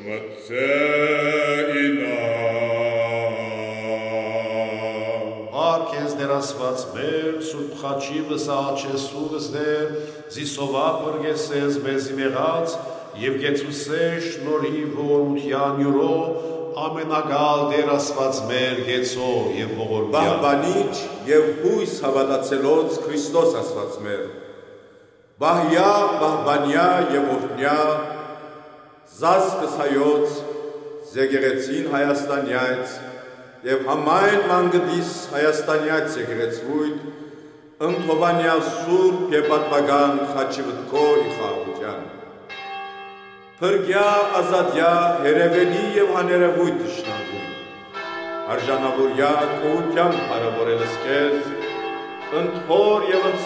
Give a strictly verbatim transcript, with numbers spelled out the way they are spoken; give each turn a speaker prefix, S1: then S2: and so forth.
S1: Արք ես դերասված մեր, սուրբ խաչի վսաաչեսուվս դեր, զիսովա պրգեսես մեզի մեղած, և գեցուսեշ նորի ողորության յուրո, ամենագալ դերասված մեր գեցո և ողորմյա։
S2: Բահբանիչ և հույս հավատացելոց Քրիստոս ասված մեր, բահյա, բահբանյա և օրհնյա, զասկս հայոց, զեգերեցին Հայաստանյայց, և համայն մանգդիս Հայաստանյայց եկերեցվույթ, ընթովանյա սուրբ և պատվագան խաչի վտքո իխաղության։ Փրկյա, ազատյա, հերևելի և աներևույթ թշնամուն, արժանավորյա քոհությամբ հարավորելս քեզ, ընթոր և